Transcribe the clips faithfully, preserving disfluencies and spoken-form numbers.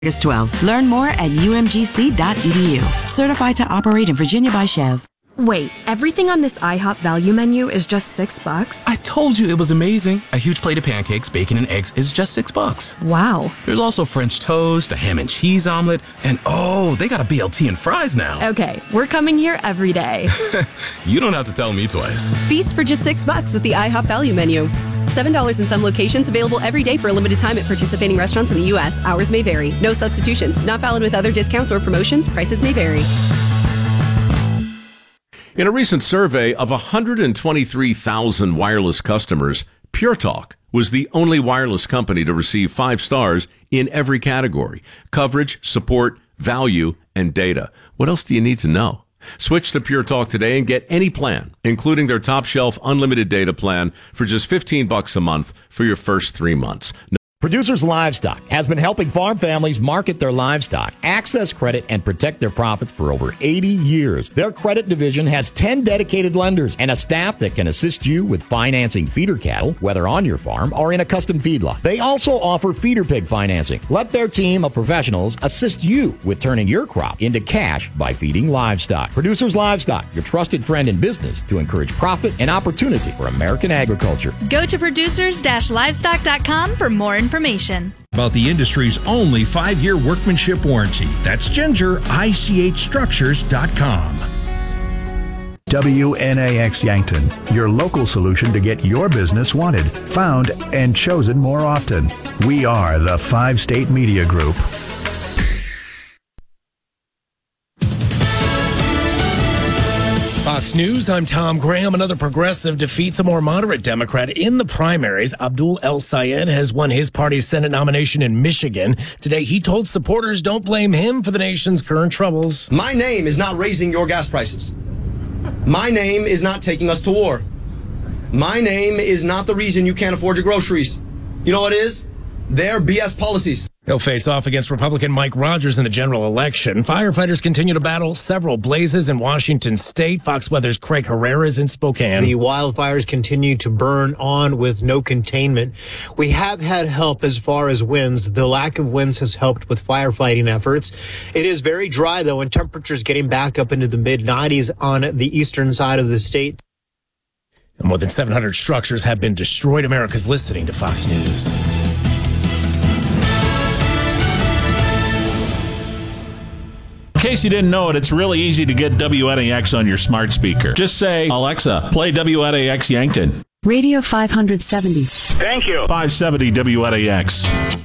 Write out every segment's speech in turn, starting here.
August twelfth. Learn more at U M G C dot E D U. Certified to operate in Virginia by Chev. Wait, everything on this IHOP value menu is just six bucks? I told you it was amazing. A huge plate of pancakes, bacon, and eggs is just six bucks. Wow. There's also French toast, a ham and cheese omelet, and oh, they got a B L T and fries now. Okay, we're coming here every day. You don't have to tell me twice. Feast for just six bucks with the IHOP value menu. seven dollars in some locations, available every day for a limited time at participating restaurants in the U S. Hours may vary. No substitutions. Not valid with other discounts or promotions. Prices may vary. In a recent survey of one hundred twenty-three thousand wireless customers, Pure Talk was the only wireless company to receive five stars in every category: coverage, support, value, and data. What else do you need to know? Switch to Pure Talk today and get any plan, including their top shelf unlimited data plan, for just fifteen bucks a month for your first three months. Producers Livestock has been helping farm families market their livestock, access credit, and protect their profits for over eighty years. Their credit division has ten dedicated lenders and a staff that can assist you with financing feeder cattle, whether on your farm or in a custom feedlot. They also offer feeder pig financing. Let their team of professionals assist you with turning your crop into cash by feeding livestock. Producers Livestock, your trusted friend in business to encourage profit and opportunity for American agriculture. Go to producers livestock dot com for more information. Information. About the industry's only five-year workmanship warranty. That's Ginger, I C H structures dot com. W N A X Yankton, your local solution to get your business wanted, found, and chosen more often. We are the Five State Media Group. Fox News, I'm Tom Graham. Another progressive defeats a more moderate Democrat in the primaries. Abdul El-Sayed has won his party's Senate nomination in Michigan. Today, he told supporters don't blame him for the nation's current troubles. My name is not raising your gas prices. My name is not taking us to war. My name is not the reason you can't afford your groceries. You know what it is? Their B S policies. He'll face off against Republican Mike Rogers in the general election. Firefighters continue to battle several blazes in Washington state. Fox Weather's Craig Herrera is in Spokane. The wildfires continue to burn on with no containment. We have had help as far as winds. The lack of winds has helped with firefighting efforts. It is very dry, though, and temperatures getting back up into the mid nineties on the eastern side of the state. And more than seven hundred structures have been destroyed. America's listening to Fox News. In case you didn't know it, it's really easy to get W N A X on your smart speaker. Just say, Alexa, play W N A X Yankton. Radio five seventy. Thank you. five seventy W N A X.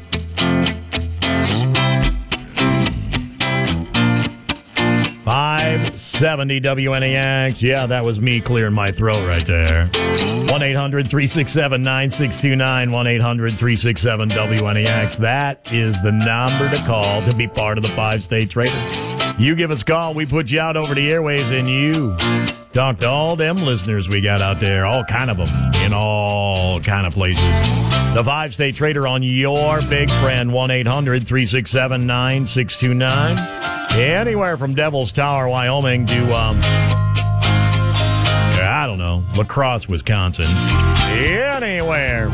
five seventy W N A X. Yeah, that was me clearing my throat right there. one eight hundred three six seven nine six two nine. one eight hundred three six seven W N A X. That is the number to call to be part of the five-state trader. You give us a call, we put you out over the airwaves, and you talk to all them listeners we got out there, all kind of them, in all kind of places. The five-state trader on your big friend, one eight hundred three six seven nine six two nine. Anywhere from Devil's Tower, Wyoming to, um, I don't know, La Crosse, Wisconsin. Anywhere.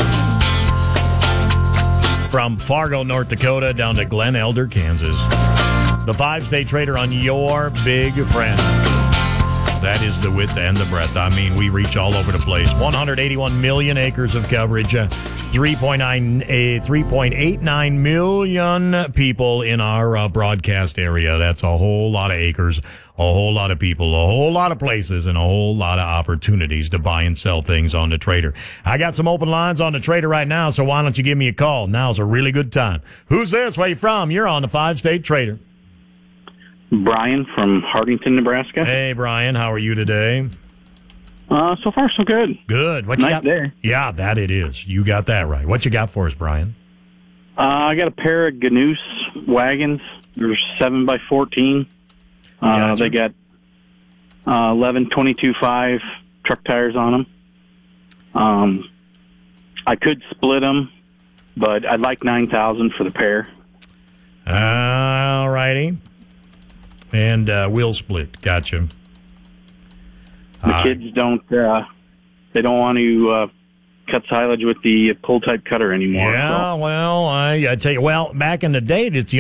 From Fargo, North Dakota, down to Glen Elder, Kansas. The five-state trader on your big friend. That is the width and the breadth. I mean, we reach all over the place. one hundred eighty-one million acres of coverage. Uh, three point eight nine million people in our uh, broadcast area. That's a whole lot of acres, a whole lot of people, a whole lot of places, and a whole lot of opportunities to buy and sell things on the trader. I got some open lines on the trader right now, so why don't you give me a call? Now's a really good time. Who's this? Where you from? You're on the five-state trader. Brian from Hardington, Nebraska. Hey, Brian. How are you today? Uh, so far, so good. Good. What you nice got? Day. Yeah, that it is. You got that right. What you got for us, Brian? Uh, I got a pair of Ganoose wagons. They're seven by fourteen. Uh, Gotcha. They got uh, eleven twenty-two five truck tires on them. Um, I could split them, but I'd like nine thousand for the pair. All righty. And uh, wheel split. Gotcha. The Uh, kids don't, uh, they don't want to uh, cut silage with the pull type cutter anymore. Yeah, so. well, I, I tell you, well, back in the day, it's the